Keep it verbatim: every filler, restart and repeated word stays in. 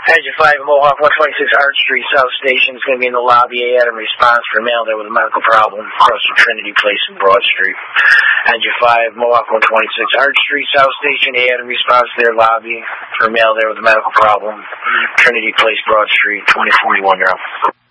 Engine five, Mohawk one twenty-six Art Street, South Station is going to be in the lobby. A had a response for a male there with a medical problem across from Trinity Place and Broad Street. Engine five, Mohawk one twenty-six Art Street, South Station. A had a response to their lobby for a male there with a medical problem. Trinity Place, Broad Street, twenty forty-one now.